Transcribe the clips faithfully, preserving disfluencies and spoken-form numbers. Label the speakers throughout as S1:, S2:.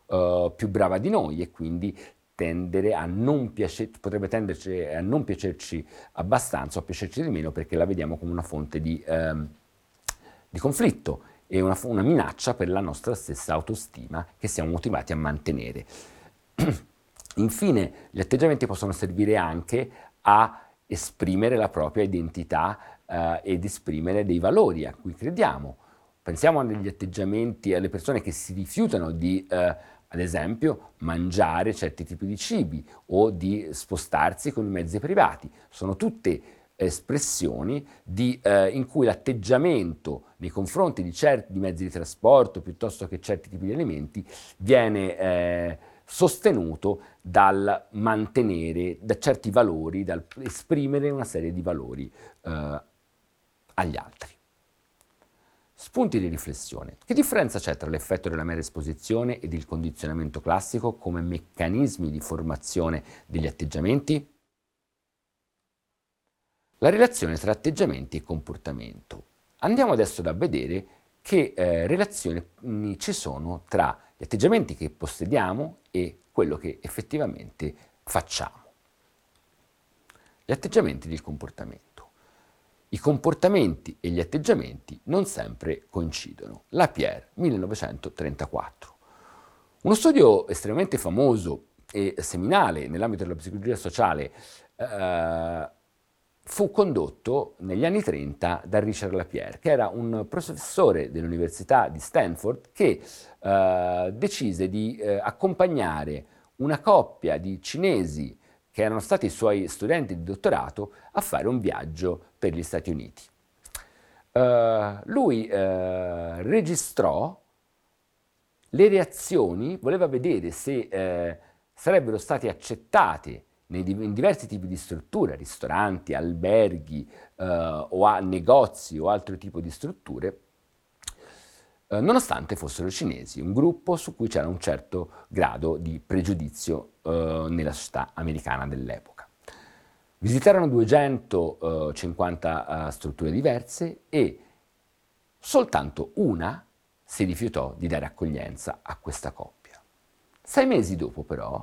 S1: uh, più brava di noi e quindi tendere a non piace, potrebbe tenderci a non piacerci abbastanza o a piacerci di meno perché la vediamo come una fonte di, ehm, di conflitto e una, una minaccia per la nostra stessa autostima che siamo motivati a mantenere. Infine, gli atteggiamenti possono servire anche a esprimere la propria identità eh, ed esprimere dei valori a cui crediamo. Pensiamo agli atteggiamenti, alle persone che si rifiutano di, eh, ad esempio, mangiare certi tipi di cibi o di spostarsi con i mezzi privati. Sono tutte espressioni di, eh, in cui l'atteggiamento nei confronti di certi mezzi di trasporto piuttosto che certi tipi di alimenti viene eh, sostenuto dal mantenere, da certi valori, dal esprimere una serie di valori eh, agli altri. Spunti di riflessione. Che differenza c'è tra l'effetto della mera esposizione ed il condizionamento classico come meccanismi di formazione degli atteggiamenti? La relazione tra atteggiamenti e comportamento. Andiamo adesso a vedere che eh, relazioni ci sono tra gli atteggiamenti che possediamo e quello che effettivamente facciamo. Gli atteggiamenti del comportamento. I comportamenti e gli atteggiamenti non sempre coincidono. Lapierre, millenovecentotrentaquattro. Uno studio estremamente famoso e seminale nell'ambito della psicologia sociale eh, fu condotto negli anni trenta da Richard Lapierre, che era un professore dell'Università di Stanford che eh, decise di eh, accompagnare una coppia di cinesi che erano stati i suoi studenti di dottorato a fare un viaggio per gli Stati Uniti. Uh, lui uh, registrò le reazioni, voleva vedere se eh, sarebbero state accettate nei, in diversi tipi di strutture, ristoranti, alberghi eh, o a negozi o altro tipo di strutture, eh, nonostante fossero cinesi, un gruppo su cui c'era un certo grado di pregiudizio eh, nella società americana dell'epoca. Visitarono duecentocinquanta uh, strutture diverse e soltanto una si rifiutò di dare accoglienza a questa coppia. Sei mesi dopo, però,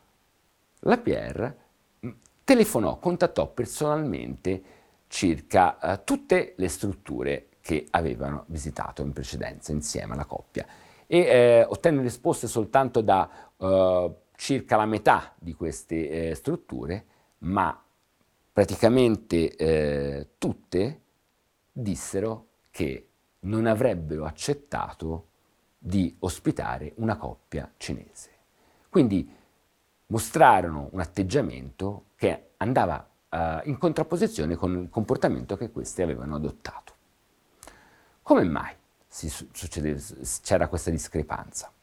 S1: Lapierre telefonò, contattò personalmente circa uh, tutte le strutture che avevano visitato in precedenza insieme alla coppia e eh, ottenne risposte soltanto da uh, circa la metà di queste eh, strutture, ma praticamente eh, tutte dissero che non avrebbero accettato di ospitare una coppia cinese. Quindi mostrarono un atteggiamento che andava uh, in contrapposizione con il comportamento che questi avevano adottato. Come mai si succede, c'era questa discrepanza?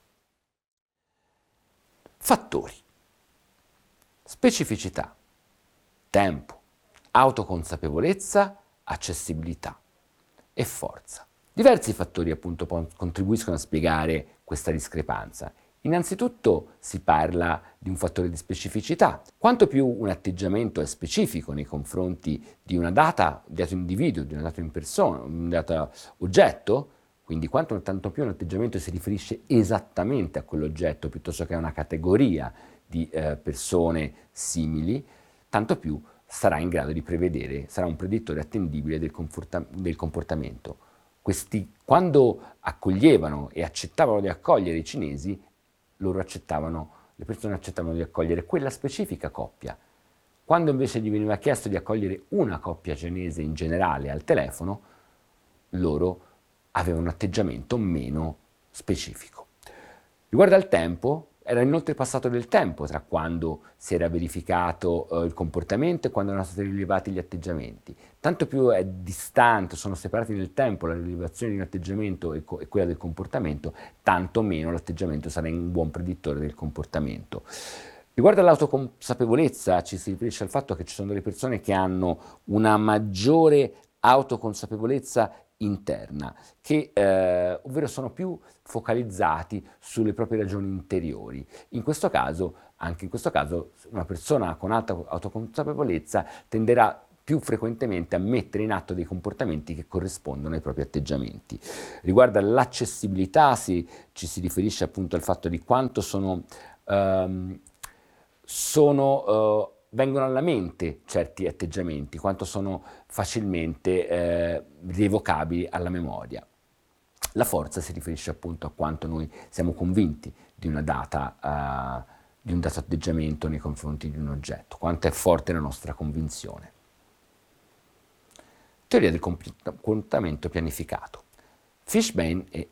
S1: Fattori: specificità, tempo, autoconsapevolezza, accessibilità e forza. Diversi fattori appunto contribuiscono a spiegare questa discrepanza. Innanzitutto si parla di un fattore di specificità. Quanto più un atteggiamento è specifico nei confronti di una data, di un dato individuo, di una data in persona, un dato oggetto, quindi quanto tanto più un atteggiamento si riferisce esattamente a quell'oggetto piuttosto che a una categoria di eh, persone simili, tanto più sarà in grado di prevedere, sarà un predittore attendibile del, del comportamento. Questi, quando accoglievano e accettavano di accogliere i cinesi, loro accettavano, le persone accettavano di accogliere quella specifica coppia. Quando invece gli veniva chiesto di accogliere una coppia cinese in generale al telefono, loro avevano un atteggiamento meno specifico. Riguardo al tempo, era inoltre passato del tempo tra quando si era verificato eh, il comportamento e quando erano stati rilevati gli atteggiamenti. Tanto più è distante, sono separati nel tempo la rilevazione di un atteggiamento e, co- e quella del comportamento, tanto meno l'atteggiamento sarà un buon predittore del comportamento. Riguardo all'autoconsapevolezza, ci si riferisce al fatto che ci sono delle persone che hanno una maggiore autoconsapevolezza interna, che eh, ovvero sono più focalizzati sulle proprie ragioni interiori. In questo caso, anche in questo caso, una persona con alta autoconsapevolezza tenderà più frequentemente a mettere in atto dei comportamenti che corrispondono ai propri atteggiamenti. Riguardo all'accessibilità si, ci si riferisce appunto al fatto di quanto sono, um, sono uh, vengono alla mente certi atteggiamenti, quanto sono facilmente eh, rievocabili alla memoria. La forza si riferisce appunto a quanto noi siamo convinti di una data, uh, di un dato atteggiamento nei confronti di un oggetto, quanto è forte la nostra convinzione. Teoria del comportamento pianificato. Fishbane e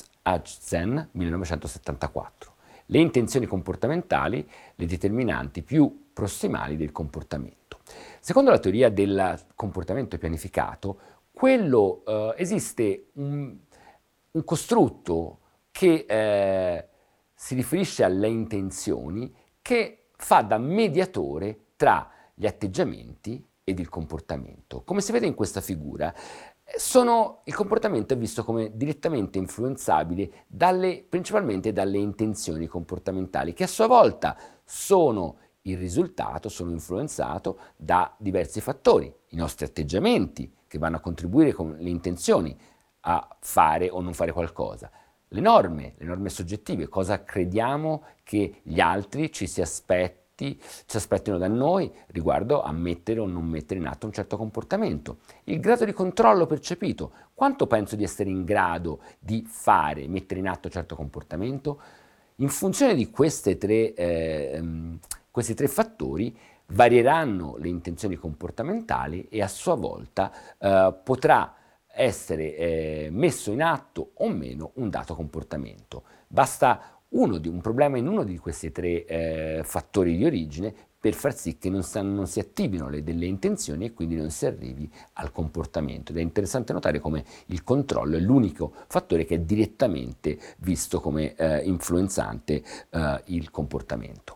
S1: Hudson, millenovecentosettantaquattro. Le intenzioni comportamentali, le determinanti più prossimali del comportamento. Secondo la teoria del comportamento pianificato, quello, eh, esiste un, un costrutto che eh, si riferisce alle intenzioni, che fa da mediatore tra gli atteggiamenti ed il comportamento. Come si vede in questa figura, sono, il comportamento è visto come direttamente influenzabile dalle, principalmente dalle intenzioni comportamentali, che a sua volta sono il risultato, sono influenzato da diversi fattori, i nostri atteggiamenti che vanno a contribuire con le intenzioni a fare o non fare qualcosa, le norme, le norme soggettive, cosa crediamo che gli altri ci si aspetti ci aspettino da noi riguardo a mettere o non mettere in atto un certo comportamento. Il grado di controllo percepito, quanto penso di essere in grado di fare, mettere in atto un certo comportamento. In funzione di queste tre, eh, questi tre fattori varieranno le intenzioni comportamentali e a sua volta eh, potrà essere eh, messo in atto o meno un dato comportamento. Basta uno di un problema in uno di questi tre eh, fattori di origine per far sì che non, non si attivino le, delle intenzioni e quindi non si arrivi al comportamento. Ed è interessante notare come il controllo è l'unico fattore che è direttamente visto come eh, influenzante eh, il comportamento.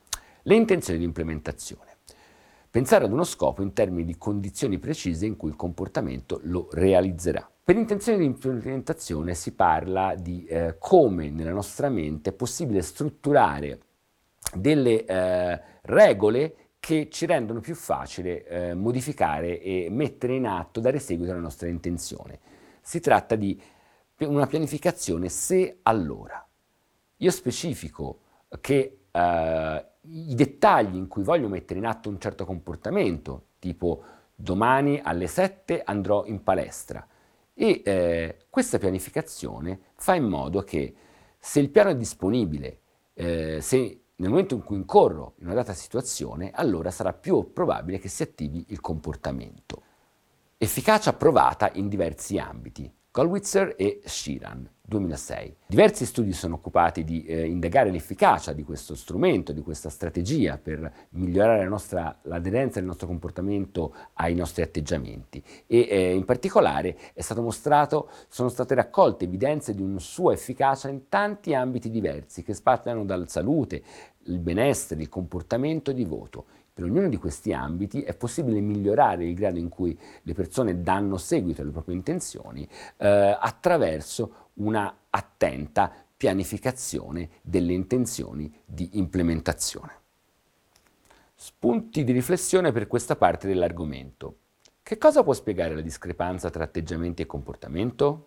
S1: Le intenzioni di implementazione. Pensare ad uno scopo in termini di condizioni precise in cui il comportamento lo realizzerà. Per intenzioni di implementazione si parla di eh, come nella nostra mente è possibile strutturare delle eh, regole che ci rendono più facile eh, modificare e mettere in atto, dare seguito alla nostra intenzione. Si tratta di una pianificazione se allora. Io specifico che eh, i dettagli in cui voglio mettere in atto un certo comportamento, tipo domani alle sette andrò in palestra, e eh, questa pianificazione fa in modo che se il piano è disponibile, eh, se nel momento in cui incorro in una data situazione, allora sarà più probabile che si attivi il comportamento. Efficacia provata in diversi ambiti. Gollwitzer e Sheeran, duemilasei. Diversi studi sono occupati di eh, indagare l'efficacia di questo strumento, di questa strategia per migliorare la nostra, l'aderenza del nostro comportamento ai nostri atteggiamenti e eh, in particolare è stato mostrato, sono state raccolte evidenze di una sua efficacia in tanti ambiti diversi che spaziano dalla salute, il benessere, il comportamento di voto. Per ognuno di questi ambiti è possibile migliorare il grado in cui le persone danno seguito alle proprie intenzioni eh, attraverso una attenta pianificazione delle intenzioni di implementazione. Spunti di riflessione per questa parte dell'argomento. Che cosa può spiegare la discrepanza tra atteggiamenti e comportamento?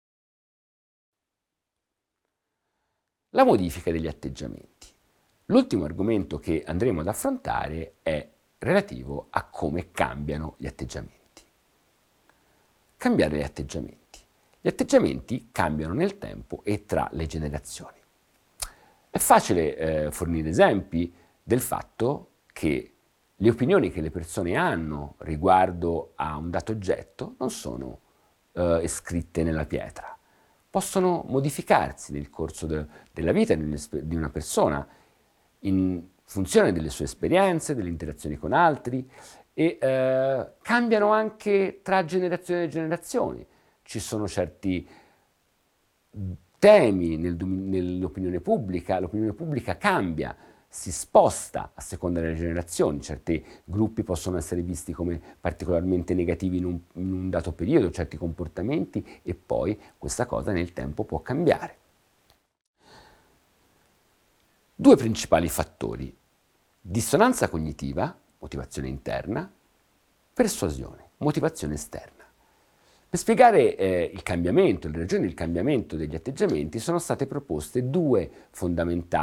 S1: La modifica degli atteggiamenti. L'ultimo argomento che andremo ad affrontare è relativo a come cambiano gli atteggiamenti. Cambiare gli atteggiamenti. Gli atteggiamenti cambiano nel tempo e tra le generazioni. È facile eh, fornire esempi del fatto che le opinioni che le persone hanno riguardo a un dato oggetto non sono eh, scritte nella pietra. Possono modificarsi nel corso de- della vita di una persona, in funzione delle sue esperienze, delle interazioni con altri e eh, cambiano anche tra generazioni e generazioni. Ci sono certi temi nel, nell'opinione pubblica, l'opinione pubblica cambia, si sposta a seconda delle generazioni, certi gruppi possono essere visti come particolarmente negativi in un, in un dato periodo, certi comportamenti e poi questa cosa nel tempo può cambiare. Due principali fattori: dissonanza cognitiva, motivazione interna, Persuasione, motivazione esterna. Per spiegare eh, il cambiamento, le ragioni del cambiamento degli atteggiamenti sono state proposte due fondamentali